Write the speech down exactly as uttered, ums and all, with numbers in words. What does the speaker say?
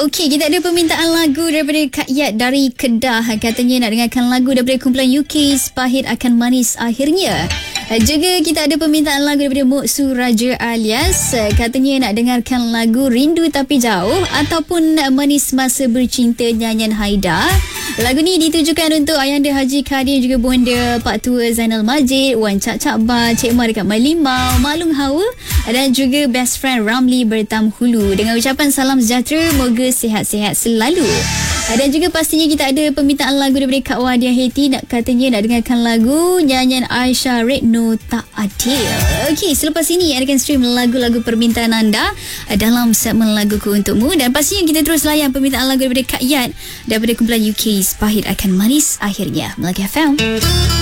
Okey, kita ada permintaan lagu daripada Kak Yat dari Kedah. Katanya nak dengarkan lagu daripada kumpulan U K, Pahit Akan Manis Akhirnya. Juga kita ada permintaan lagu daripada Mok Suraja alias katanya nak dengarkan lagu Rindu Tapi Jauh ataupun Manis Masa Bercinta nyanyian Haida. Lagu ni ditujukan untuk Ayahanda Haji Kadir juga Bonda Pak Tua Zainal Majid, Wan Cak Cak Ba, Cik Mar dekat Malimau, Malung Hawa dan juga best friend Ramli Bertam Hulu. Dengan ucapan salam sejahtera, moga sihat-sihat selalu. Dan juga pastinya kita ada permintaan lagu daripada Kak Wadia Heti, nak katanya nak dengarkan lagu nyanyian Aisyah Redno Tak Adil. Okey, selepas ini akan stream lagu-lagu permintaan anda dalam segmen Laguku Untukmu, dan pastinya kita terus layan permintaan lagu daripada Kak Yat daripada kumpulan U K, Pahit Akan Manis Akhirnya. Melaka F M.